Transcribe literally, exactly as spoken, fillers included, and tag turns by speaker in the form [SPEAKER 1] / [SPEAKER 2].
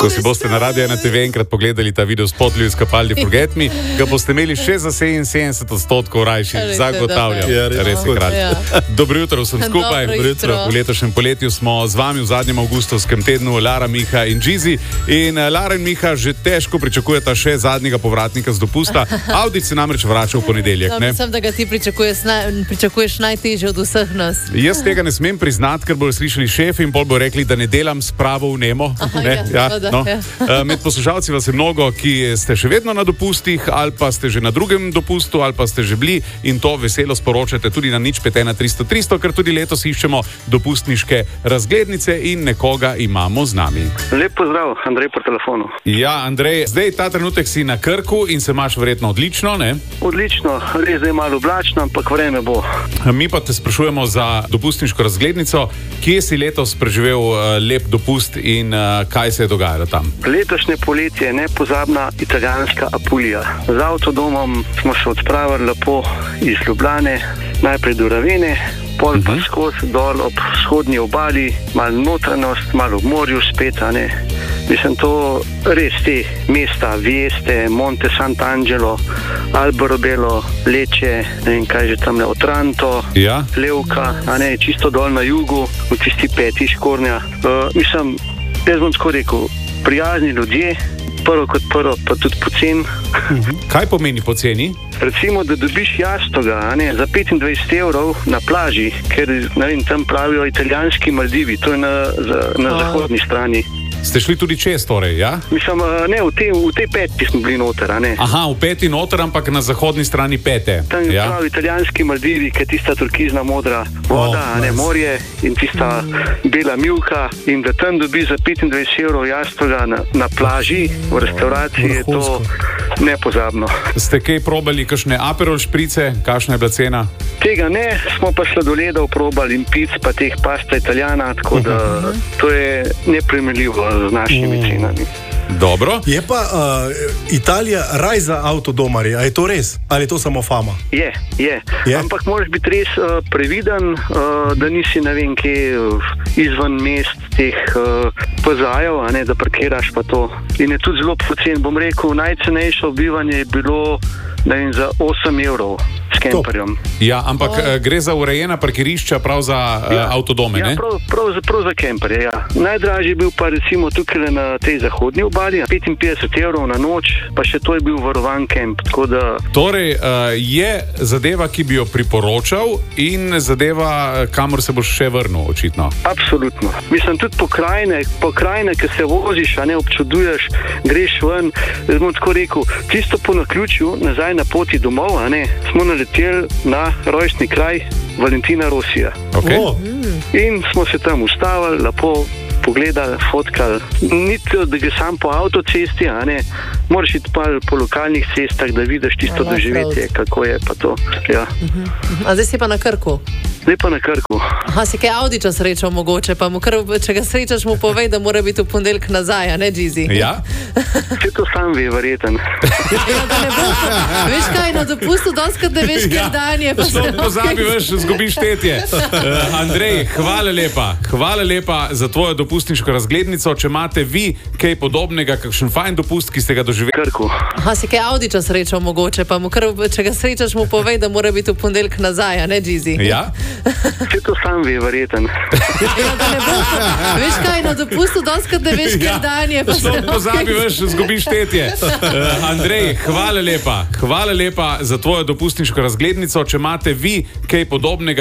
[SPEAKER 1] Ko si boste na Radio ena te ve enkrat pogledali ta video spot Lewis Capaldi Forget Me, ga boste imeli še za sedeminsedemdeset odstotkov rajši, zagotavljam.
[SPEAKER 2] Ja, res,
[SPEAKER 1] res je kralj.
[SPEAKER 2] ja.
[SPEAKER 1] Dobro jutro vsem skupaj.
[SPEAKER 2] Dobro jutro.
[SPEAKER 1] V letošnjem poletju smo z vami v zadnjem avgustovskem tednu Lara, Miha in Džizi. In Lara in Miha že težko pričakujeta še zadnjega povratnika z dopusta. Audit se namreč vrača v ponedeljek.
[SPEAKER 3] No, mislim, da ga ti pričakuješ, naj, pričakuješ najtežje od vseh nas.
[SPEAKER 1] Jaz tega ne smem priznati, ker bodo slišali šefi in pol bo rekli, da ne delam spravo v Nemo.
[SPEAKER 3] Aha,
[SPEAKER 1] ne?
[SPEAKER 3] ja,
[SPEAKER 1] Ja,
[SPEAKER 3] da,
[SPEAKER 1] no.
[SPEAKER 3] ja.
[SPEAKER 1] Med poslušalci vas je mnogo, ki ste še vedno na dopustih ali pa ste že na drugem dopustu ali pa ste že bili in to veselo sporočate tudi na nič pet ena tristo tristo, ker tudi letos iščemo dopustniške razglednice in nekoga imamo z nami.
[SPEAKER 4] Lep pozdrav, Andrej po telefonu.
[SPEAKER 1] Ja, Andrej, zdaj ta trenutek si na Krku in se imaš verjetno odlično, ne?
[SPEAKER 4] Odlično, res je malo oblačno, ampak vreme bo.
[SPEAKER 1] Mi pa te sprašujemo za dopustniško razglednico. Kje si letos preživel uh, lep dopust in uh, kaj se je dogajalo tam?
[SPEAKER 4] Letošnje poletje je nepozabna italijanska Apulija. Z avtodomom smo se odpravili lepo iz Ljubljane, najprej do Ravene, pol pa uh-huh. skozi dol ob vzhodni obali, malo notranjost, malo ob morju spet, a ne. Mislim, to res te mesta, Vieste, Monte Sant'Angelo, Alberobello, Lecce, ne vem kaj že tam, Otranto,
[SPEAKER 1] Ja.
[SPEAKER 4] Levka, a ne, čisto dol na jugu, v tisti peti škornja. Uh, mislim, jaz bom tako rekel, prijazni ljudje, prvo kot prvo, pa tudi pocen.
[SPEAKER 1] Kaj pomeni poceni?
[SPEAKER 4] Recimo, da dobiš jastoga, a ne, za petindvajset evrov na plaži, ker, ne vem, tam pravijo italijanski Maldivi, to je na, za, na zahodni strani.
[SPEAKER 1] Ste šli tudi čez, torej, ja?
[SPEAKER 4] Mislim, ne, v tej te peti smo bili noter, a ne.
[SPEAKER 1] Aha, v peti noter, ampak na zahodni strani pete.
[SPEAKER 4] Tam je
[SPEAKER 1] Ja.
[SPEAKER 4] prav italijanski Maldivi, ki je tista turkizna modra voda,
[SPEAKER 2] Oh,
[SPEAKER 4] a ne,
[SPEAKER 2] nice.
[SPEAKER 4] morje in tista bela mivka in da tam dobi za petindvajset evrov jastoga na, na plaži, v restauraciji, je to
[SPEAKER 2] Vrhunsko.
[SPEAKER 4] nepozabno.
[SPEAKER 1] Ste kaj probali, kakšne Aperol šprice, kakšna je bila cena?
[SPEAKER 4] Tega ne, smo pa sladoledov probali in pic, pa teh pasta italijana, tako da to je neprimerljivo z našimi cenami.
[SPEAKER 1] Dobro.
[SPEAKER 2] Je pa uh, Italija raj za avtodomarje, a je to res? Ali je to samo fama?
[SPEAKER 4] Je, je,
[SPEAKER 2] Je?
[SPEAKER 4] ampak moraš biti res uh, previden, uh, da nisi ne vem kje uh, izven mest teh uh, pozajev, a ne, da parkiraš pa to. In je tudi zelo pocen, bom rekel, najcenejše bivanje je bilo, ne vem, za osem evrov s kemperjem.
[SPEAKER 1] Ja, ampak oh. gre za urejena parkirišča, prav za ja. uh, avtodome,
[SPEAKER 4] Ja,
[SPEAKER 1] ne?
[SPEAKER 4] prav, prav, za, prav za kemperje, ja. Najdražji je bil pa recimo tukaj na tej zahodni obali, petinpetdeset evrov na noč, pa še to je bil varovan kemp, tako da...
[SPEAKER 1] Torej, uh, je zadeva, ki bi jo priporočal in zadeva, kamor se boš še vrnil, očitno.
[SPEAKER 4] Absolutno. Mislim, tudi pokrajine, pokrajine, ki se voziš, a ne občuduješ, greš ven, jaz bom tako rekel, čisto po naključju, nazaj na poti domov, a ne, smo naleteli na rojstni kraj Valentina Rosija.
[SPEAKER 1] Okay.
[SPEAKER 2] O,
[SPEAKER 4] In smo se tam ustavili, lepo pogledali, fotkali. Niti, da gre sam po avtocesti, a ne, moraš iti pa po lokalnih cestah, da vidiš tisto
[SPEAKER 3] Ja,
[SPEAKER 4] doživetje, kako je pa to. Ja.
[SPEAKER 3] A zdaj si pa na Krku.
[SPEAKER 4] Zdaj pa na Krku.
[SPEAKER 3] Aha, si kaj Audiča srečal mogoče, pa mu kar, če ga srečaš, mu povej, da mora biti v ponedeljek nazaj, a ne, Džizi?
[SPEAKER 1] Ja?
[SPEAKER 4] Vse to sam ve, verjeten.
[SPEAKER 3] Ja, da ne bo, veš kaj, na dopustu doskrat ne veš, kjer dan je. Pa se
[SPEAKER 1] Sploh pozabi, veš, zgubiš tetje. Uh, Andrej, hvala lepa. Hvala lepa za tvojo dopustniško razglednico. Če imate vi kaj podobnega, kakšen fajn dopust, ki ste ga doživeli.
[SPEAKER 4] Krku.
[SPEAKER 3] Aha, si kaj Audiča srečal mogoče, pa mu kar, če ga srečaš, mu povej, da mora biti v ponedeljek nazaj, a ne, Džizi?
[SPEAKER 1] Ja?
[SPEAKER 4] Vse to sam ve, verjeten.
[SPEAKER 3] Ja, da ne bo, veš kaj, na dopustu doskrat ne veš, kjer dan je. Pa se
[SPEAKER 1] Sploh pozabi, veš, zgubiš tetje. Uh, Andrej, hvala lepa. Hvala lepa za tvojo dopustniško razglednico. Če imate vi kaj podobnega,